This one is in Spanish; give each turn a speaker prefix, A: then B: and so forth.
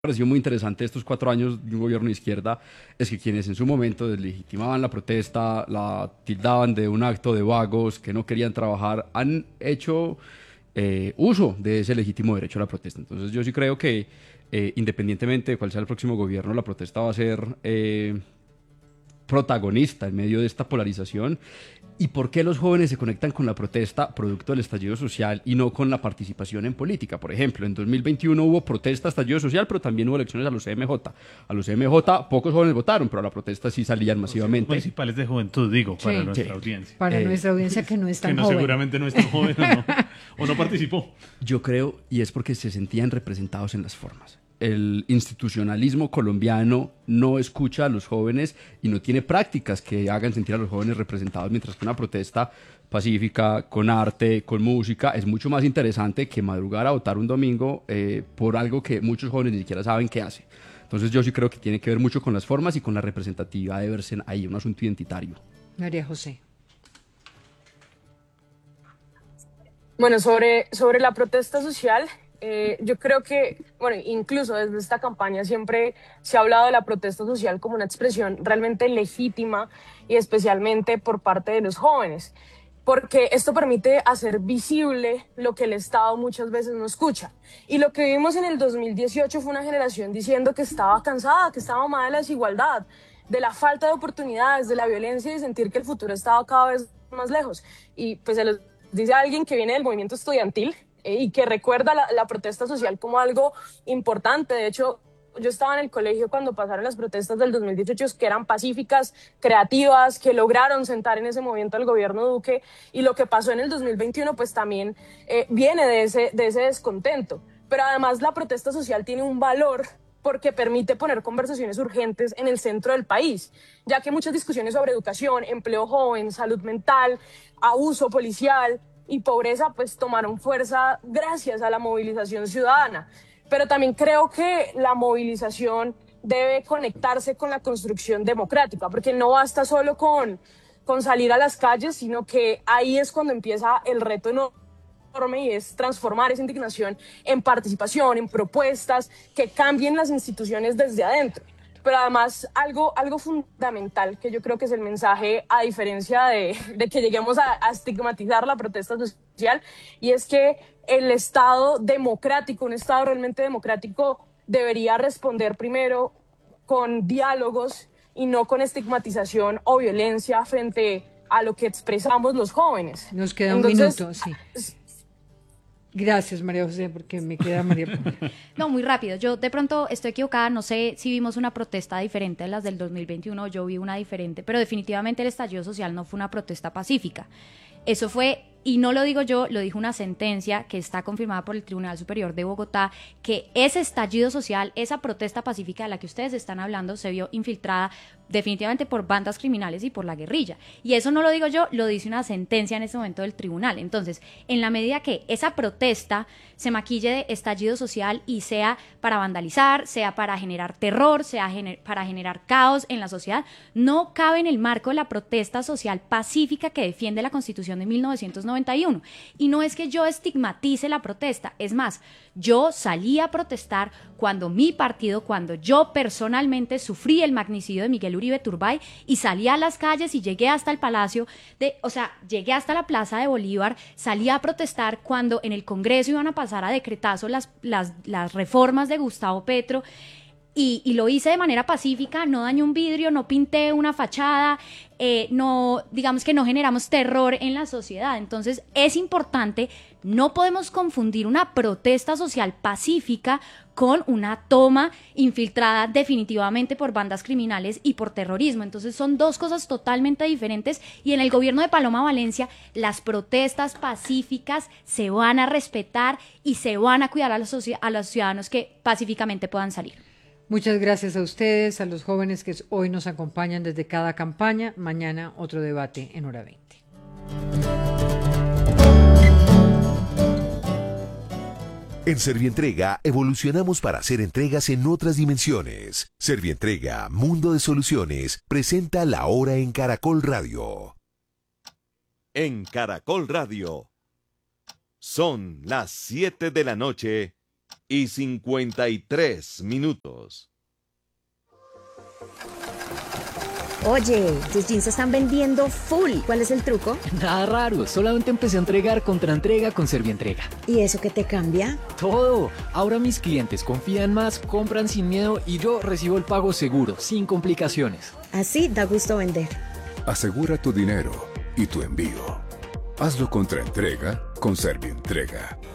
A: pareció muy interesante estos 4 años de un gobierno de izquierda es que quienes en su momento deslegitimaban la protesta, la tildaban de un acto de vagos que no querían trabajar, han hecho uso de ese legítimo derecho a la protesta. Entonces yo sí creo que independientemente de cuál sea el próximo gobierno, la protesta va a ser protagonista en medio de esta polarización. ¿Y por qué los jóvenes se conectan con la protesta producto del estallido social y no con la participación en política? Por ejemplo, en 2021 hubo protesta, estallido social, pero también hubo elecciones a los CMJ. A los CMJ pocos jóvenes votaron, pero a la protesta sí salían masivamente.
B: Municipales de juventud, digo, para
C: Sí.
B: nuestra
A: Sí.
B: audiencia.
C: Para nuestra audiencia que no es
B: Que
C: tan
B: no,
C: joven.
B: seguramente no es tan joven o no participó.
A: Yo creo, y es porque se sentían representados en las formas. El institucionalismo colombiano no escucha a los jóvenes y no tiene prácticas que hagan sentir a los jóvenes representados, mientras que una protesta pacífica, con arte, con música, es mucho más interesante que madrugar a votar un domingo por algo que muchos jóvenes ni siquiera saben qué hace. Entonces yo sí creo que tiene que ver mucho con las formas y con la representatividad de verse ahí, un asunto identitario.
C: María José.
D: Bueno, sobre la protesta social, yo creo que, bueno, incluso desde esta campaña siempre se ha hablado de la protesta social como una expresión realmente legítima y especialmente por parte de los jóvenes, porque esto permite hacer visible lo que el Estado muchas veces no escucha. Y lo que vimos en el 2018 fue una generación diciendo que estaba cansada, que estaba mamada de la desigualdad, de la falta de oportunidades, de la violencia y de sentir que el futuro estaba cada vez más lejos. Y pues se los dice alguien que viene del movimiento estudiantil y que recuerda la protesta social como algo importante. De hecho, yo estaba en el colegio cuando pasaron las protestas del 2018, que eran pacíficas, creativas, que lograron sentar en ese momento al gobierno Duque, y lo que pasó en el 2021 pues también viene de ese descontento. Pero además la protesta social tiene un valor porque permite poner conversaciones urgentes en el centro del país, ya que muchas discusiones sobre educación, empleo joven, salud mental, abuso policial y pobreza pues tomaron fuerza gracias a la movilización ciudadana. Pero también creo que la movilización debe conectarse con la construcción democrática, porque no basta solo con salir a las calles, sino que ahí es cuando empieza el reto enorme, y es transformar esa indignación en participación, en propuestas que cambien las instituciones desde adentro. Pero además algo fundamental que yo creo que es el mensaje, a diferencia de que lleguemos a estigmatizar la protesta social, y es que el Estado democrático, un Estado realmente democrático, debería responder primero con diálogos y no con estigmatización o violencia frente a lo que expresamos los jóvenes.
C: Nos queda un minuto, sí. Gracias, María José, porque me queda María Paula.
E: No, muy rápido. Yo de pronto estoy equivocada, no sé si vimos una protesta diferente de las del 2021, yo vi una diferente, pero definitivamente el estallido social no fue una protesta pacífica. Eso fue, y no lo digo yo, lo dijo una sentencia que está confirmada por el Tribunal Superior de Bogotá, que ese estallido social, esa protesta pacífica de la que ustedes están hablando, se vio infiltrada definitivamente por bandas criminales y por la guerrilla. Y eso no lo digo yo, lo dice una sentencia en este momento del tribunal. Entonces, en la medida que esa protesta se maquille de estallido social y sea para vandalizar, sea para generar terror, sea para generar caos en la sociedad, no cabe en el marco de la protesta social pacífica que defiende la Constitución de 1991. Y no es que yo estigmatice la protesta, es más, yo salí a protestar cuando mi partido, cuando yo personalmente sufrí el magnicidio de Miguel Uribe Turbay, y salí a las calles y llegué hasta el Palacio llegué hasta la Plaza de Bolívar, salí a protestar cuando en el Congreso iban a pasar a decretazo las reformas de Gustavo Petro. Y lo hice de manera pacífica, no dañé un vidrio, no pinté una fachada, no, digamos que no generamos terror en la sociedad. Entonces es importante, no podemos confundir una protesta social pacífica con una toma infiltrada definitivamente por bandas criminales y por terrorismo. Entonces son dos cosas totalmente diferentes, y en el gobierno de Paloma Valencia las protestas pacíficas se van a respetar y se van a cuidar a los ciudadanos que pacíficamente puedan salir.
C: Muchas gracias a ustedes, a los jóvenes que hoy nos acompañan desde cada campaña. Mañana otro debate en hora 20.
F: En Servientrega evolucionamos para hacer entregas en otras dimensiones. Servientrega, Mundo de Soluciones, presenta La Hora en Caracol Radio.
G: En Caracol Radio son las 7 de la noche
F: 2:53.
G: Oye, tus jeans se están vendiendo full. ¿Cuál es el truco?
H: Nada raro, solamente empecé a entregar contra entrega con Servientrega.
G: ¿Y eso qué te cambia?
H: Todo. Ahora mis clientes confían más, compran sin miedo y yo recibo el pago seguro, sin complicaciones.
G: Así da gusto vender.
I: Asegura tu dinero y tu envío. Hazlo contra entrega con Servientrega.